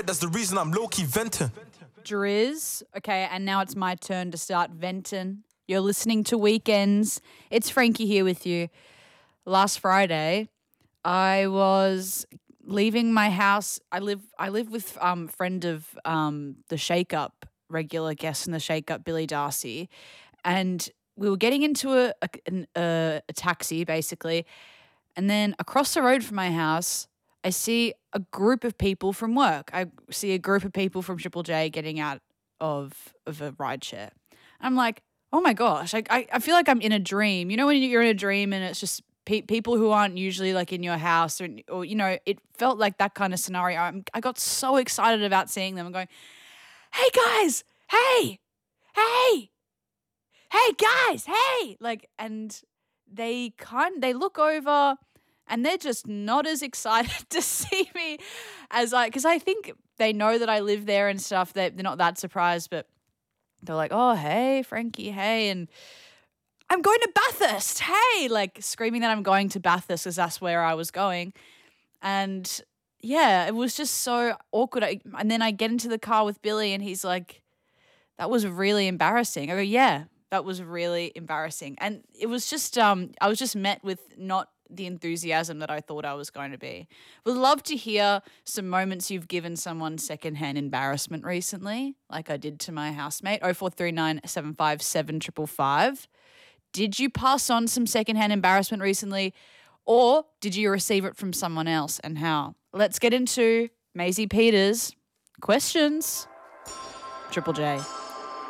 That's the reason I'm low-key venting. Driz. Okay, and now it's my turn to start venting. You're listening to Weekends. It's Frankie here with you. Last Friday, I was leaving my house. I live with friend of the Shake Up, regular guest in the Shake Up, Billy Darcy, and we were getting into a taxi basically, and then across the road from my house, I see a group of people from work. I see a group of people from Triple J getting out of a rideshare. I'm like, oh my gosh, I feel like I'm in a dream. You know when you're in a dream and it's just people who aren't usually like in your house or you know, it felt like that kind of scenario. I got so excited about seeing them and going, hey guys, hey, guys, hey. Like, and they look over and they're just not as excited to see me as because I think they know that I live there and stuff. They're not that surprised, but they're like, oh, hey, Frankie, hey. And I'm going to Bathurst, hey, like screaming that I'm going to Bathurst because that's where I was going. And yeah, it was just so awkward. And then I get into the car with Billy and he's like, that was really embarrassing. I go, yeah, that was really embarrassing. And it was just, I was just met with not the enthusiasm that I thought I was going to be. Would love to hear some moments you've given someone secondhand embarrassment recently, like I did to my housemate. 0439 757 555. Did you pass on some secondhand embarrassment recently, or did you receive it from someone else, and how? Let's get into Maisie Peters' questions. Triple J.